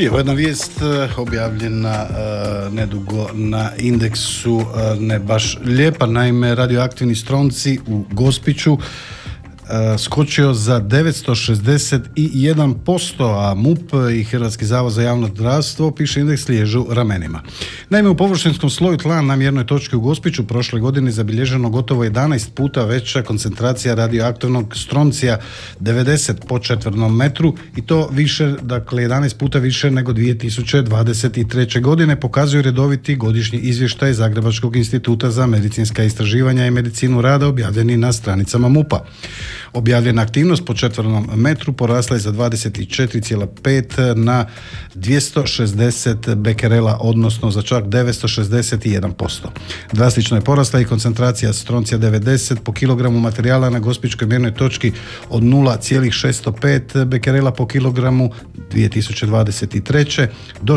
I evo jedna vijest objavljena nedugo na Indeksu, ne baš lijepa. Naime, radioaktivni stronci u Gospiću skočio za 961%, a MUP i Hrvatski zavod za javno zdravstvo, piše Indeks, liježu ramenima. Naime, u površinskom sloju tla na mjernoj točki u Gospiću prošle godine zabilježeno gotovo 11 puta veća koncentracija radioaktivnog stroncija 90 po četvrnom metru, i to više, dakle 11 puta više nego 2023. godine, pokazuju redoviti godišnji izvještaj Zagrebačkog instituta za medicinska istraživanja i medicinu rada objavljeni na stranicama MUP-a. Objavljena aktivnost po četvrnom metru porasla je za 24,5 na 260 bekerela, odnosno za čak 961%. Drastično je porasla i koncentracija stroncija 90 po kilogramu materijala na gospićkoj mjernoj točki od 0,605 bekerela po kilogramu 2023. do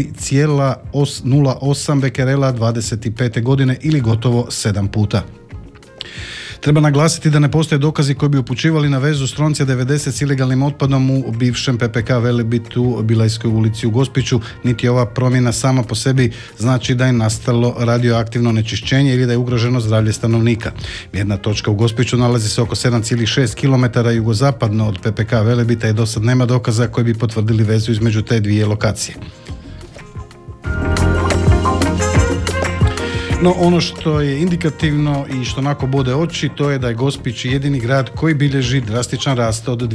4,08 bekerela 25. godine ili gotovo 7 puta. Treba naglasiti da ne postoje dokazi koji bi upućivali na vezu stroncija 90 s ilegalnim otpadom u bivšem PPK Velebit u Bilajskoj ulici u Gospiću, niti ova promjena sama po sebi znači da je nastalo radioaktivno onečišćenje ili da je ugroženo zdravlje stanovnika. Mjerna točka u Gospiću nalazi se oko 7,6 km jugozapadno od PPK Velebita i dosad nema dokaza koji bi potvrdili vezu između te dvije lokacije. No, ono što je indikativno i što onako bode oči, to je da je Gospić jedini grad koji bilježi drastičan rast od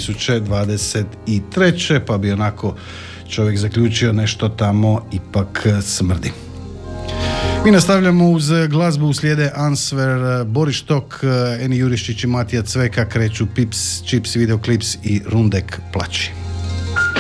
2023. Pa bi onako čovjek zaključio nešto tamo ipak smrdi. Mi nastavljamo uz glazbu, slijede Answer, Boris Tok, Eni Jurišić i Matija Cveka, kreću Pips, Chips, Videoklips i Rundek plači.